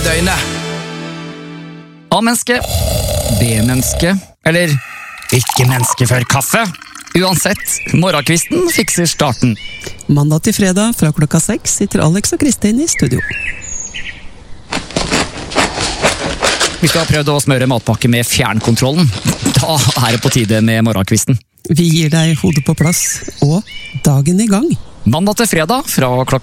døgnet. A-menneske, B-menneske, eller ikke menneske før kaffe. Uansett, morgenkvisten fikser starten. Mandag til fredag fra klokka 6 sitter Alex og Kristin i studio. Hvis du har prøvd å smøre matpakke med fjernkontrollen, da er det på tide med morgenkvisten. Vi gir deg hodet på plass og dagen i gang. Mandag til fredag fra klokka